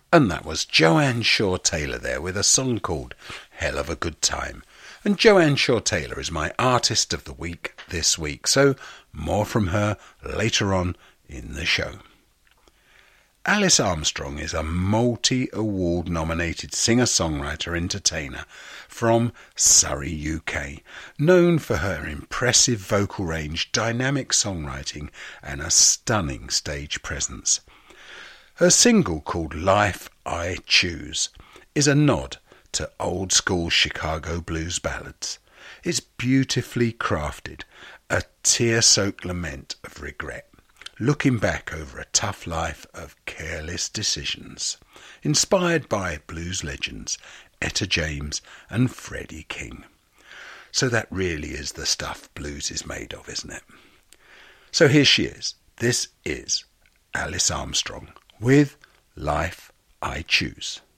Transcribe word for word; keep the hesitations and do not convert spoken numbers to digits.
And that was Joanne Shaw Taylor there with a song called Hell of a Good Time. And Joanne Shaw Taylor is my artist of the week this week, so more from her later on in the show. Alice Armstrong is a multi-award nominated singer-songwriter entertainer from Surrey, U K, known for her impressive vocal range, dynamic songwriting and a stunning stage presence. Her single called Life I Choose is a nod to old-school Chicago blues ballads. It's beautifully crafted, a tear-soaked lament of regret, looking back over a tough life of careless decisions, inspired by blues legends Etta James and Freddie King. So that really is the stuff blues is made of, isn't it? So here she is. This is Alice Armstrong with Life I Choose.